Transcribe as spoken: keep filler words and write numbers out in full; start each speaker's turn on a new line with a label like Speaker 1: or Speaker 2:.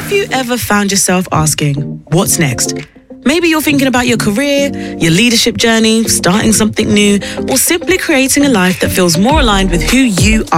Speaker 1: Have you ever found yourself asking, what's next? Maybe you're thinking about your career, your leadership journey, starting something new, or simply creating a life that feels more aligned with who you are.